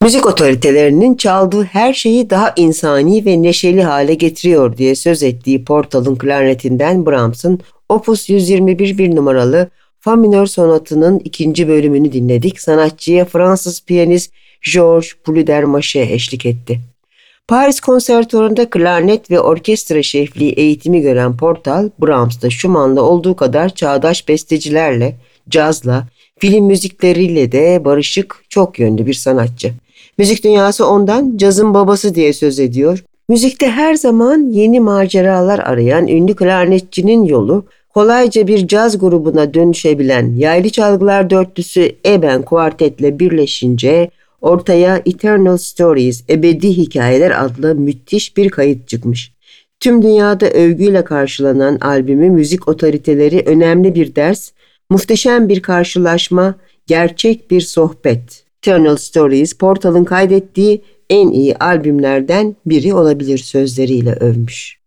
Müzik otoritelerinin çaldığı her şeyi daha insani ve neşeli hale getiriyor diye söz ettiği Portal'ın klarnetinden Brahms'ın Opus 121 bir numaralı Fa minör sonatının ikinci bölümünü dinledik. Sanatçıya Fransız piyanist Georges Pludermache eşlik etti. Paris Konservatuvarı'nda klarnet ve orkestra şefliği eğitimi gören Portal, Brahms'ta Schumann'la olduğu kadar çağdaş bestecilerle, cazla, film müzikleriyle de barışık, çok yönlü bir sanatçı. Müzik dünyası ondan cazın babası diye söz ediyor. Müzikte her zaman yeni maceralar arayan ünlü klarnetçinin yolu, kolayca bir caz grubuna dönüşebilen yaylı çalgılar dörtlüsü Eben Kuartet'le birleşince ortaya Eternal Stories, Ebedi Hikayeler adlı müthiş bir kayıt çıkmış. Tüm dünyada övgüyle karşılanan albümü müzik otoriteleri önemli bir ders, muhteşem bir karşılaşma, gerçek bir sohbet. Eternal Stories, Portal'ın kaydettiği en iyi albümlerden biri olabilir sözleriyle övmüş.